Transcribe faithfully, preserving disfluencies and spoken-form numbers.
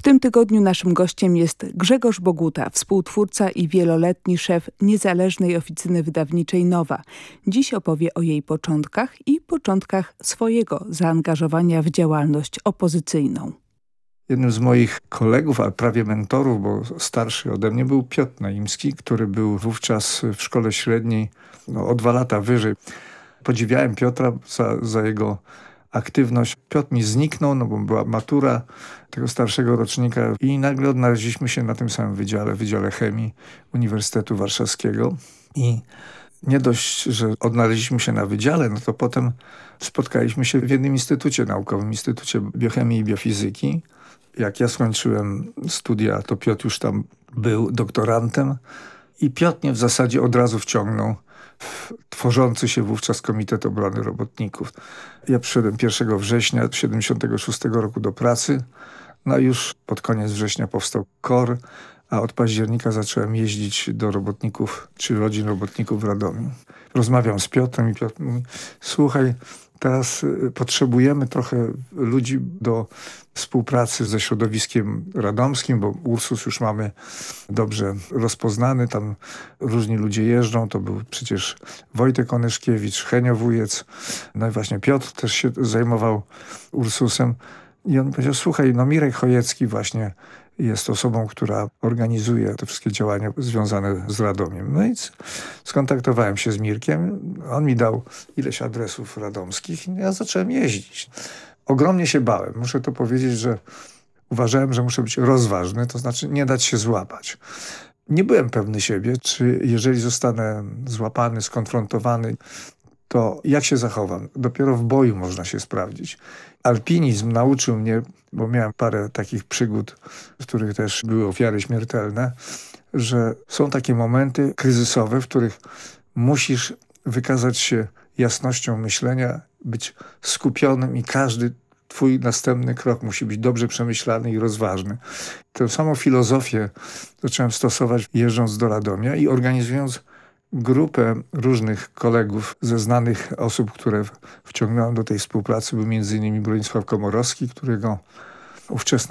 W tym tygodniu naszym gościem jest Grzegorz Boguta, współtwórca i wieloletni szef niezależnej oficyny wydawniczej Nowa. Dziś opowie o jej początkach i początkach swojego zaangażowania w działalność opozycyjną. Jednym z moich kolegów, ale prawie mentorów, bo starszy ode mnie, był Piotr Naimski, który był wówczas w szkole średniej no, o dwa lata wyżej. Podziwiałem Piotra za, za jego aktywność. Piotr mi zniknął, no bo była matura tego starszego rocznika i nagle odnaleźliśmy się na tym samym wydziale, Wydziale Chemii Uniwersytetu Warszawskiego. I nie dość, że odnaleźliśmy się na wydziale, no to potem spotkaliśmy się w jednym instytucie naukowym, Instytucie Biochemii i Biofizyki. Jak ja skończyłem studia, to Piotr już tam był doktorantem i Piotr mnie w zasadzie od razu wciągnął w tworzący się wówczas Komitet Obrony Robotników. Ja przyszedłem pierwszego września tysiąc dziewięćset siedemdziesiątego szóstego roku do pracy, no i już pod koniec września powstał K O R, a od października zacząłem jeździć do robotników, czy rodzin robotników w Radomiu. Rozmawiam z Piotrem i Piotr mówi: słuchaj, teraz potrzebujemy trochę ludzi do współpracy ze środowiskiem radomskim, bo Ursus już mamy dobrze rozpoznany, tam różni ludzie jeżdżą, to był przecież Wojtek Onyszkiewicz, Henio Wujec, no i właśnie Piotr też się zajmował Ursusem. I on powiedział: słuchaj, no Mirek Chojecki właśnie jest osobą, która organizuje te wszystkie działania związane z Radomiem. No i skontaktowałem się z Mirkiem, on mi dał ileś adresów radomskich i ja zacząłem jeździć. Ogromnie się bałem. Muszę to powiedzieć, że uważałem, że muszę być rozważny, to znaczy nie dać się złapać. Nie byłem pewny siebie, czy jeżeli zostanę złapany, skonfrontowany, to jak się zachowam? Dopiero w boju można się sprawdzić. Alpinizm nauczył mnie, bo miałem parę takich przygód, w których też były ofiary śmiertelne, że są takie momenty kryzysowe, w których musisz wykazać się jasnością myślenia, być skupionym i każdy twój następny krok musi być dobrze przemyślany i rozważny. Tę samą filozofię zacząłem stosować jeżdżąc do Radomia i organizując grupę różnych kolegów ze znanych osób, które wciągnąłem do tej współpracy. Był między innymi Bronisław Komorowski, którego ówczesny